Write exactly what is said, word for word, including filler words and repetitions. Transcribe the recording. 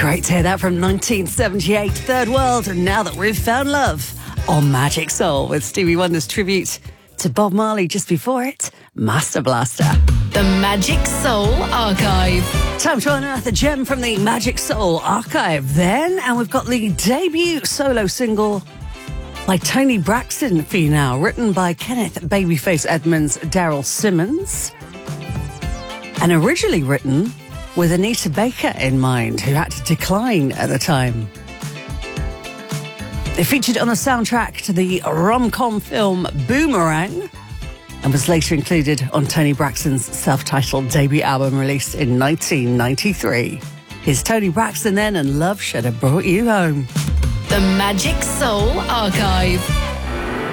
Great to hear that from nineteen seventy-eight, Third World, and Now That We've Found Love on Magic Soul with Stevie Wonder's tribute to Bob Marley. Just before it, Master Blaster. The Magic Soul Archive. Time to unearth a gem from the Magic Soul Archive then, and we've got the debut solo single by Toni Braxton for you now, written by Kenneth Babyface Edmonds, Daryl Simmons, and originally written with Anita Baker in mind, who had to decline at the time. It featured on the soundtrack to the rom-com film Boomerang and was later included on Toni Braxton's self-titled debut album released in nineteen ninety-three. Here's Toni Braxton then, and Love Should Have Brought You Home. The Magic Soul Archive.